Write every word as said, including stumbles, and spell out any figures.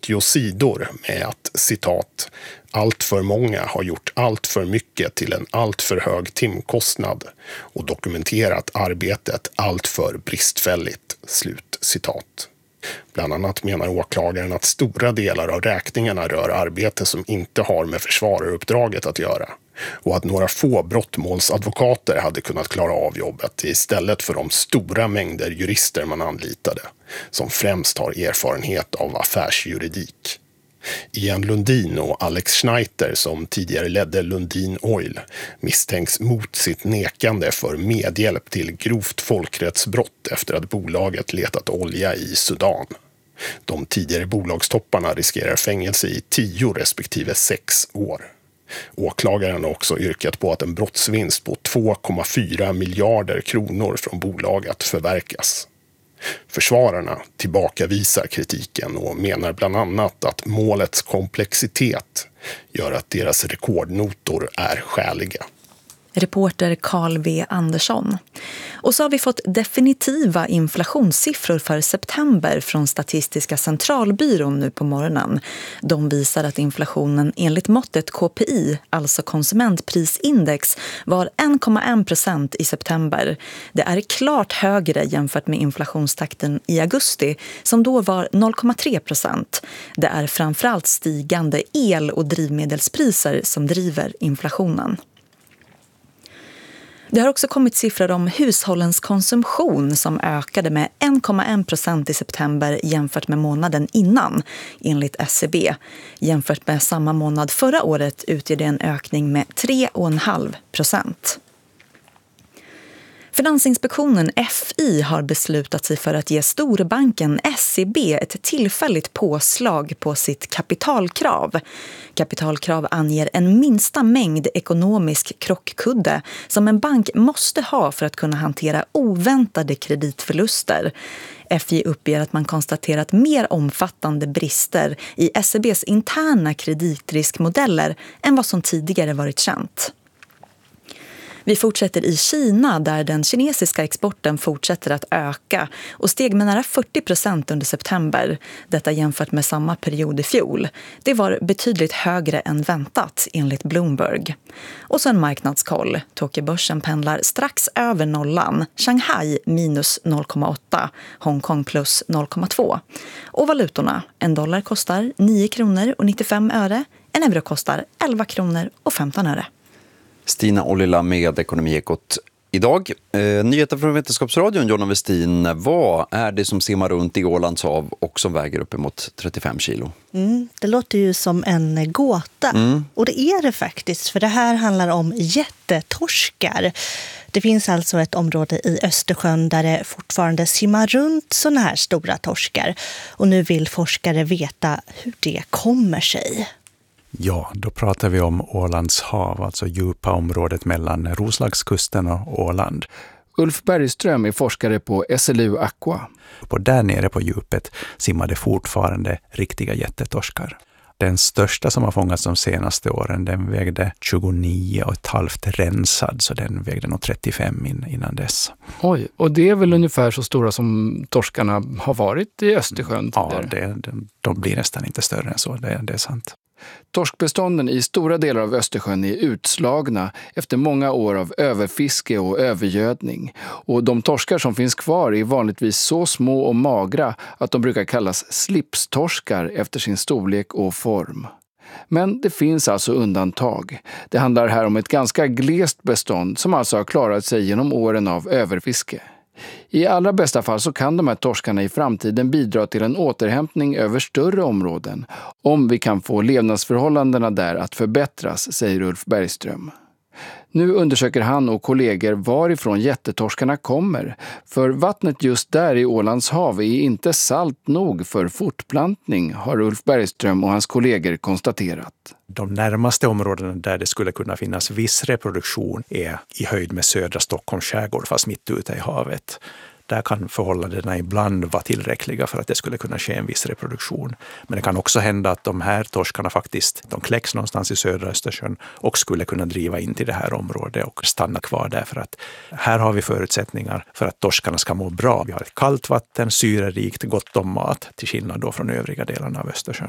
trettio sidor med att, citat, allt för många har gjort allt för mycket till en allt för hög timkostnad och dokumenterat arbetet allt för bristfälligt, slut citat. Bland annat menar åklagaren att stora delar av räkningarna rör arbete som inte har med försvararuppdraget att göra och att några få brottmålsadvokater hade kunnat klara av jobbet istället för de stora mängder jurister man anlitade, som främst har erfarenhet av affärsjuridik. Ian Lundin och Alex Schneider, som tidigare ledde Lundin Oil, misstänks mot sitt nekande för medhjälp till grovt folkrättsbrott efter att bolaget letat olja i Sudan. De tidigare bolagstopparna riskerar fängelse i tio respektive sex år. Åklagaren har också yrkat på att en brottsvinst på två komma fyra miljarder kronor från bolaget förverkas. Försvararna tillbakavisar kritiken och menar bland annat att målets komplexitet gör att deras rekordnotor är skäliga. Reporter Carl V. Andersson. Och så har vi fått definitiva inflationssiffror för september från Statistiska centralbyrån nu på morgonen. De visar att inflationen enligt måttet K P I, alltså konsumentprisindex, var en komma en procent i september. Det är klart högre jämfört med inflationstakten i augusti som då var noll komma tre procent. Det är framförallt stigande el- och drivmedelspriser som driver inflationen. Det har också kommit siffror om hushållens konsumtion som ökade med en komma en procent i september jämfört med månaden innan, enligt S C B. Jämfört med samma månad förra året utgör det en ökning med tre komma fem procent. Finansinspektionen F I har beslutat sig för att ge storbanken S E B ett tillfälligt påslag på sitt kapitalkrav. Kapitalkrav anger en minsta mängd ekonomisk krockkudde som en bank måste ha för att kunna hantera oväntade kreditförluster. F I uppger att man konstaterat mer omfattande brister i S E B:s interna kreditriskmodeller än vad som tidigare varit känt. Vi fortsätter i Kina där den kinesiska exporten fortsätter att öka och steg med nära fyrtio procent under september. Detta jämfört med samma period i fjol. Det var betydligt högre än väntat enligt Bloomberg. Och så en marknadskoll. Tokyobörsen pendlar strax över nollan. Shanghai minus noll komma åtta. Hongkong plus noll komma två. Och valutorna. En dollar kostar nio kronor och nittiofem öre. En euro kostar elva kronor och femton öre. Stina Ollila med Ekonomiekot idag. Eh, nyheter från Vetenskapsradion, Jonna Westin. Vad är det som simmar runt i Ålands hav och som väger uppemot trettiofem kilo? Mm, det låter ju som en gåta. Mm. Och det är det faktiskt, för det här handlar om jättetorskar. Det finns alltså ett område i Östersjön där det fortfarande simmar runt såna här stora torskar. Och nu vill forskare veta hur det kommer sig. Ja, då pratar vi om Ålands hav, alltså djupa området mellan Roslagskusten och Åland. Ulf Bergström är forskare på S L U Aqua. Och där nere på djupet simmade fortfarande riktiga jättetorskar. Den största som har fångats de senaste åren, den vägde tjugonio och ett halvt rensad, så den vägde nog trettiofem innan dess. Oj, och det är väl ungefär så stora som torskarna har varit i Östersjön? Ja, det, de, de blir nästan inte större än så, det, det är sant. Torskbestånden i stora delar av Östersjön är utslagna efter många år av överfiske och övergödning. Och de torskar som finns kvar är vanligtvis så små och magra att de brukar kallas slipstorskar efter sin storlek och form. Men det finns alltså undantag. Det handlar här om ett ganska glest bestånd som alltså har klarat sig genom åren av överfiske. I allra bästa fall så kan de här torskarna i framtiden bidra till en återhämtning över större områden om vi kan få levnadsförhållandena där att förbättras, säger Ulf Bergström. Nu undersöker han och kollegor varifrån jättetorskarna kommer, för vattnet just där i Ålands hav är inte salt nog för fortplantning, har Ulf Bergström och hans kollegor konstaterat. De närmaste områdena där det skulle kunna finnas viss reproduktion är i höjd med södra Stockholms skärgård, fast mitt ute i havet. Där kan förhållandena ibland vara tillräckliga för att det skulle kunna ske en viss reproduktion. Men det kan också hända att de här torskarna faktiskt de kläcks någonstans i södra Östersjön och skulle kunna driva in till det här området och stanna kvar där, för att här har vi förutsättningar för att torskarna ska må bra. Vi har ett kallt vatten, syrerikt, gott om mat, till skillnad då från övriga delarna av Östersjön.